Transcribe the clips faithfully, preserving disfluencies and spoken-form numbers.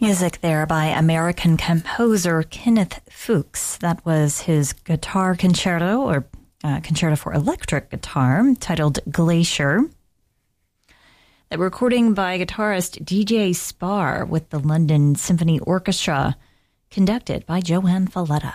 Music there by American composer Kenneth Fuchs. That was his guitar concerto, or uh, concerto for electric guitar, titled Glacier. The recording by guitarist D J Spar with the London Symphony Orchestra, conducted by Johann Falletta.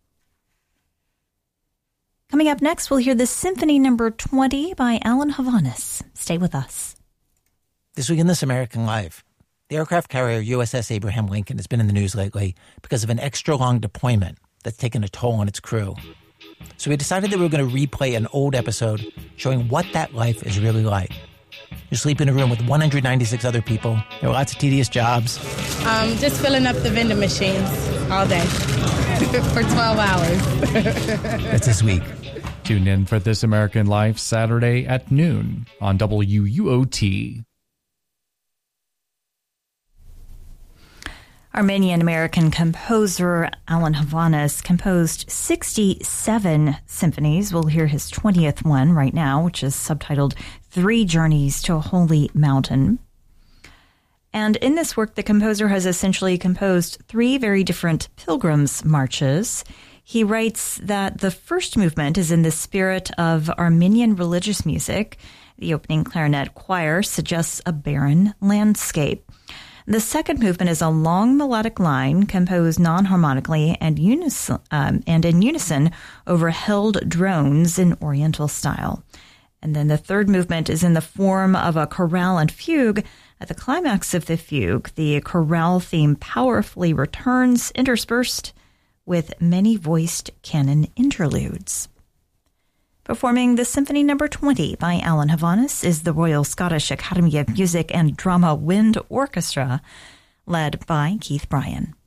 Coming up next, we'll hear the Symphony Number twenty by Alan Havanis. Stay with us. This week in This American Life, the aircraft carrier U S S Abraham Lincoln has been in the news lately because of an extra-long deployment that's taken a toll on its crew. So we decided that we were going to replay an old episode showing what that life is really like. You sleep in a room with one hundred ninety-six other people. There are lots of tedious jobs. Um, just filling up the vending machines all day for twelve hours. That's this week. Tune in for This American Life Saturday at noon on W U O T. Armenian-American composer Alan Havanis composed sixty-seven symphonies. We'll hear his twentieth one right now, which is subtitled Three Journeys to a Holy Mountain. And in this work, the composer has essentially composed three very different pilgrims' marches. He writes that the first movement is in the spirit of Armenian religious music. The opening clarinet choir suggests a barren landscape. The second movement is a long melodic line composed non-harmonically and, unison, um, and in unison over held drones in Oriental style. And then the third movement is in the form of a chorale and fugue. At the climax of the fugue, the chorale theme powerfully returns, interspersed with many-voiced canon interludes. Performing the Symphony Number twenty by Alan Havanis is the Royal Scottish Academy of Music and Drama Wind Orchestra, led by Keith Bryan.